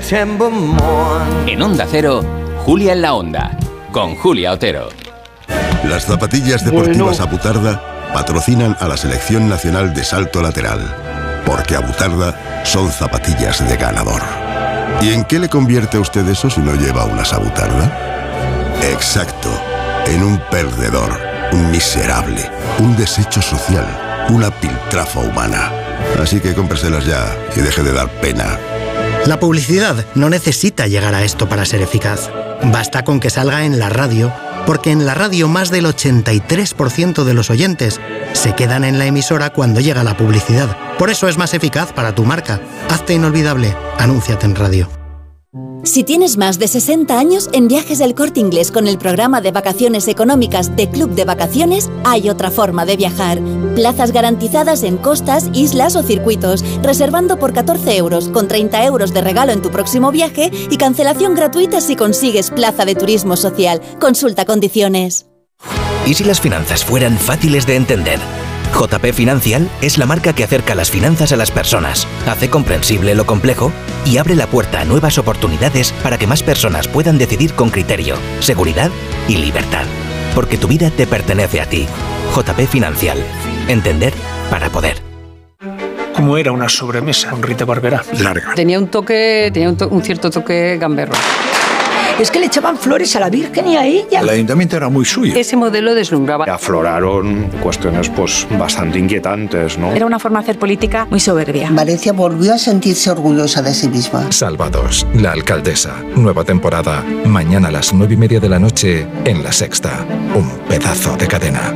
En Onda Cero, Julia en la Onda, con Julia Otero. Las zapatillas deportivas Abutarda patrocinan a la Selección Nacional de Salto Lateral, porque Abutarda son zapatillas de ganador. ¿Y en qué le convierte a usted eso si no lleva unas Abutarda? Exacto, en un perdedor, un miserable, un desecho social, una piltrafa humana. Así que cómpreselas ya y deje de dar pena. La publicidad no necesita llegar a esto para ser eficaz. Basta con que salga en la radio, porque en la radio más del 83% de los oyentes se quedan en la emisora cuando llega la publicidad. Por eso es más eficaz para tu marca. Hazte inolvidable. Anúnciate en radio. Si tienes más de 60 años, en Viajes del Corte Inglés con el programa de vacaciones económicas de Club de Vacaciones, hay otra forma de viajar. Plazas garantizadas en costas, islas o circuitos, reservando por 14 euros, con 30 euros de regalo en tu próximo viaje y cancelación gratuita si consigues plaza de turismo social. Consulta condiciones. ¿Y si las finanzas fueran fáciles de entender? JP Financial es la marca que acerca las finanzas a las personas, hace comprensible lo complejo y abre la puerta a nuevas oportunidades para que más personas puedan decidir con criterio, seguridad y libertad. Porque tu vida te pertenece a ti. JP Financial. Entender para poder. ¿Cómo era una sobremesa con Rita Barberá? Larga. Tenía un cierto toque gamberro. Es que le echaban flores a la Virgen y a ella. El ayuntamiento era muy suyo. Ese modelo deslumbraba. Afloraron cuestiones bastante inquietantes, ¿no? Era una forma de hacer política muy soberbia. Valencia volvió a sentirse orgullosa de sí misma. Salvados, la alcaldesa. Nueva temporada. Mañana a las 9:30 de la noche en La Sexta. Un pedazo de cadena.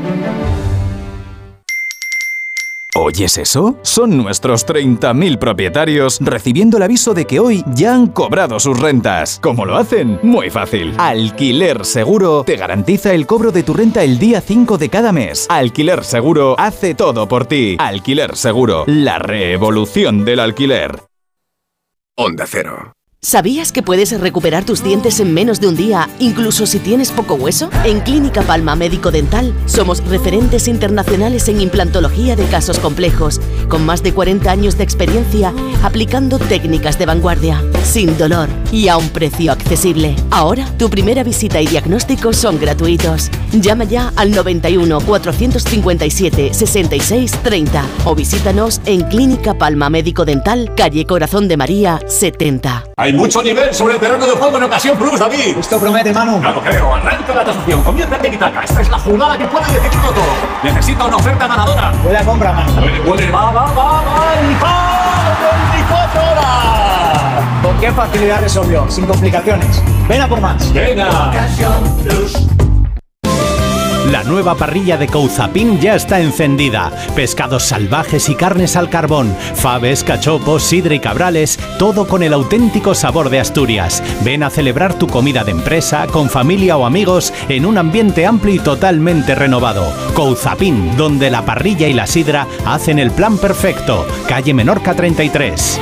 ¿Oyes eso? Son nuestros 30.000 propietarios recibiendo el aviso de que hoy ya han cobrado sus rentas. ¿Cómo lo hacen? Muy fácil. Alquiler Seguro te garantiza el cobro de tu renta el día 5 de cada mes. Alquiler Seguro hace todo por ti. Alquiler Seguro, la revolución del alquiler. Onda Cero. ¿Sabías que puedes recuperar tus dientes en menos de un día, incluso si tienes poco hueso? En Clínica Palma Médico Dental somos referentes internacionales en implantología de casos complejos, con más de 40 años de experiencia aplicando técnicas de vanguardia, sin dolor y a un precio accesible. Ahora, tu primera visita y diagnóstico son gratuitos. Llama ya al 91 457 66 30 o visítanos en Clínica Palma Médico Dental, calle Corazón de María 70. Hay mucho nivel sobre el terreno de juego en Ocasión Plus, David. Esto promete, Manu. No lo creo. Arranca la tasación, conviértete en Itaca. Esta es la jugada que puede decidirlo todo. Necesito una oferta ganadora. Buena compra, Manu. Puede. Va. ¡Y ¡24 horas! ¿Con qué facilidad resolvió? Sin complicaciones. Ven a por más. Venga. Ocasión Plus. La nueva parrilla de Couzapin ya está encendida. Pescados salvajes y carnes al carbón, faves, cachopos, sidra y cabrales, todo con el auténtico sabor de Asturias. Ven a celebrar tu comida de empresa, con familia o amigos, en un ambiente amplio y totalmente renovado. Couzapin, donde la parrilla y la sidra hacen el plan perfecto. Calle Menorca 33.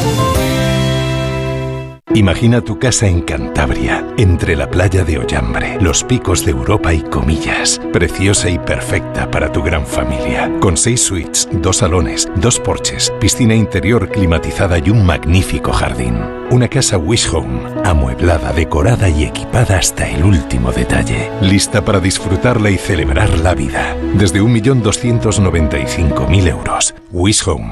Imagina tu casa en Cantabria, entre la playa de Ollambre, los picos de Europa y Comillas. Preciosa y perfecta para tu gran familia. Con 6 suites, 2 salones, 2 porches, piscina interior climatizada y un magnífico jardín. Una casa Wish Home, amueblada, decorada y equipada hasta el último detalle. Lista para disfrutarla y celebrar la vida. Desde 1.295.000 euros. Wish Home,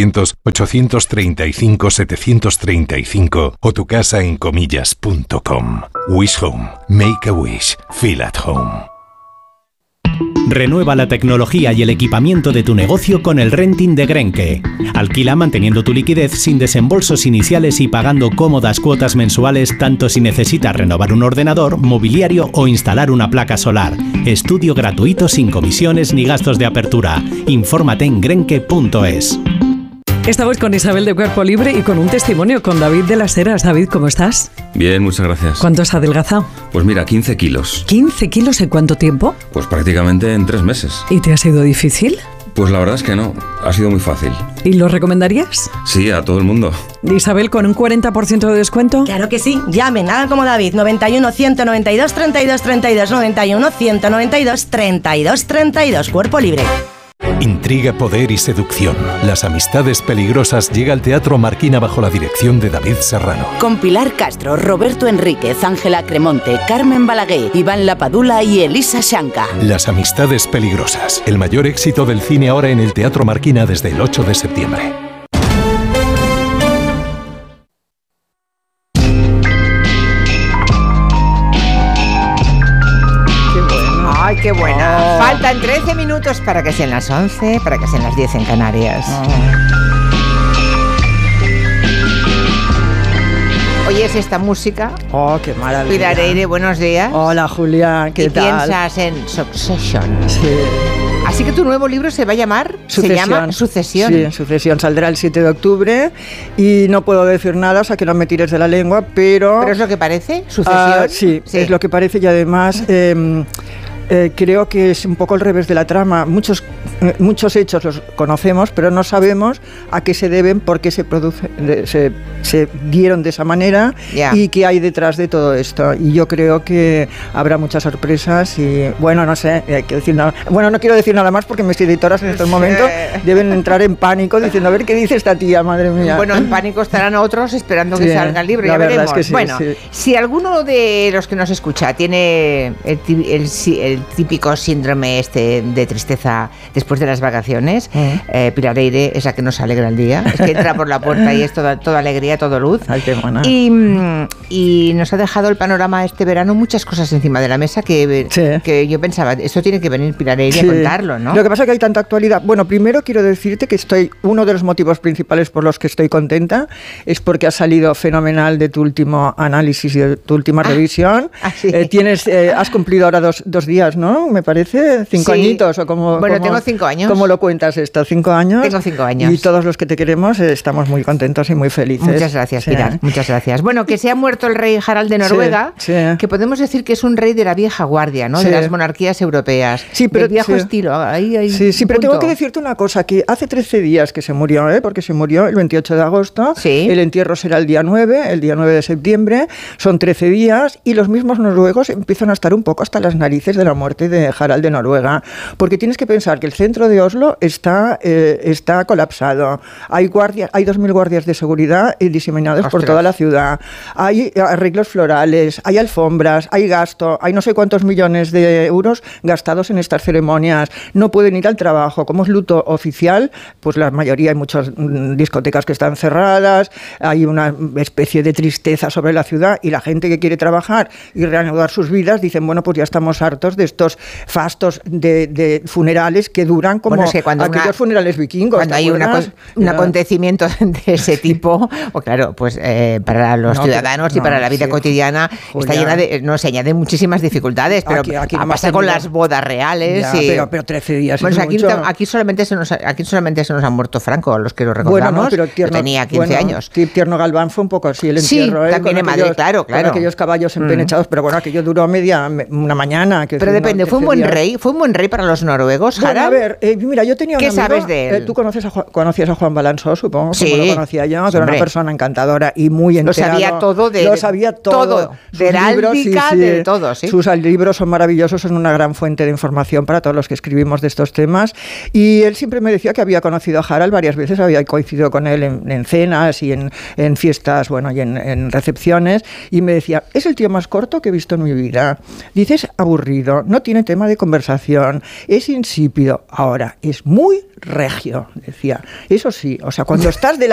900-835-735 o tu casa en comillas.com. Wish Home. Make a wish. Feel at home. Renueva la tecnología y el equipamiento de tu negocio con el renting de Grenke. Alquila manteniendo tu liquidez sin desembolsos iniciales y pagando cómodas cuotas mensuales tanto si necesitas renovar un ordenador, mobiliario o instalar una placa solar. Estudio gratuito sin comisiones ni gastos de apertura. Infórmate en grenke.es. Estamos con Isabel de Cuerpo Libre y con un testimonio con David de las Heras. David, ¿cómo estás? Bien, muchas gracias. ¿Cuánto has adelgazado? Pues mira, 15 kilos. ¿15 kilos en cuánto tiempo? Pues prácticamente en 3 meses. ¿Y te ha sido difícil? Pues la verdad es que no, ha sido muy fácil. ¿Y lo recomendarías? Sí, a todo el mundo. Isabel, ¿con un 40% de descuento? Claro que sí, llamen, hagan como David, 91 192 32 32, 91 192 32 32, Cuerpo Libre. Intriga, poder y seducción. Las amistades peligrosas llega al Teatro Marquina bajo la dirección de David Serrano. Con Pilar Castro, Roberto Enríquez, Ángela Cremonte, Carmen Balaguer, Iván Lapadula y Elisa Shanka. Las amistades peligrosas. El mayor éxito del cine ahora en el Teatro Marquina desde el 8 de septiembre. ¡Ay, qué buena! Faltan 13 minutos para que sean las 11, para que sean las 10 en Canarias. ¿Oyes esta música? ¡Oh, qué maravilla! Pilar Eire, buenos días. Hola, Julia, ¿qué tal? Y piensas en Succession. Sí. Así que tu nuevo libro se va a llamar... Sucesión. Se llama Sucesión. Sí, Sucesión. Saldrá el 7 de octubre y no puedo decir nada, o sea que no me tires de la lengua, pero... ¿Pero es lo que parece? ¿Sucesión? Sí, es lo que parece y además... creo que es un poco al revés de la trama. Muchos hechos los conocemos, pero no sabemos a qué se deben, por qué se dieron de esa manera y qué hay detrás de todo esto. Y yo creo que habrá muchas sorpresas y, bueno, no sé, hay que decir nada. Bueno, no quiero decir nada más porque mis editoras en estos momentos deben entrar en pánico diciendo, a ver qué dice esta tía, madre mía. Bueno, en pánico estarán otros esperando que salga el libro, ya veremos. Es que bueno, si alguno de los que nos escucha tiene el típico síndrome de tristeza después de las vacaciones, Pilar Eire es la que nos alegra el día. Es que entra por la puerta y es toda alegría, todo luz. Ay, qué buena. Y nos ha dejado el panorama este verano muchas cosas encima de la mesa que yo pensaba, esto tiene que venir Pilar Eire a contarlo, ¿no? Lo que pasa es que hay tanta actualidad. Bueno, primero quiero decirte que uno de los motivos principales por los que estoy contenta es porque has salido fenomenal de tu último análisis y de tu última revisión. Sí. Has cumplido ahora dos días, ¿no? Me parece, 5 añitos o como... Bueno, tengo 5 años. ¿Cómo lo cuentas esto? 5 años. Tengo 5 años. Y todos los que te queremos estamos muy contentos y muy felices. Muchas gracias, Pilar. Muchas gracias. Bueno, que se ha muerto el rey Harald de Noruega, que podemos decir que es un rey de la vieja guardia, ¿no? De las monarquías europeas. Sí, pero del viejo estilo. Pero tengo que decirte una cosa, que hace 13 días que se murió, porque se murió el 28 de agosto. El entierro será el día 9 de septiembre. Son 13 días y los mismos noruegos empiezan a estar un poco hasta las narices de la muerte de Harald de Noruega, porque tienes que pensar que el centro de Oslo está colapsado. Hay 2.000 guardias de seguridad diseminados por toda la ciudad. Hay arreglos florales, hay alfombras, hay gasto, hay no sé cuántos millones de euros gastados en estas ceremonias. No pueden ir al trabajo. Como es luto oficial, pues la mayoría, hay muchas discotecas que están cerradas, hay una especie de tristeza sobre la ciudad y la gente que quiere trabajar y reanudar sus vidas dicen, bueno, pues ya estamos hartos de estos fastos de funerales que duran como aquellos funerales vikingos. Cuando hay un acontecimiento de ese tipo, o claro, pues para los ciudadanos y para la vida cotidiana, Julia, está llena se añaden muchísimas dificultades, pero aquí pasa con las bodas reales. Pero 13 días. Bueno, aquí solamente se nos ha muerto Franco, a los que lo recordamos. Bueno, pero tenía 15 años. Tierno Galván fue un poco así el entierro. Sí, también en Madrid, claro. Con aquellos caballos empenechados, pero bueno, aquello duró una mañana. Pero depende, ¿fue un buen rey para los noruegos, Harald? Bueno, a ver, mira, yo tenía un amigo... ¿Qué sabes de él? Tú conocías a Juan Balansó, supongo, sí, como lo conocía yo, que era una persona encantadora y muy enterado. Lo sabía todo. De heráldica, de todo, sí. Sus libros son maravillosos, son una gran fuente de información para todos los que escribimos de estos temas. Y él siempre me decía que había conocido a Harald varias veces, había coincidido con él en cenas y en fiestas, bueno, y en recepciones, y me decía, es el tío más corto que he visto en mi vida. Dices, aburrido, no tiene tema de conversación, es insípido. Ahora, es muy regio, decía. Eso sí, o sea, cuando estás de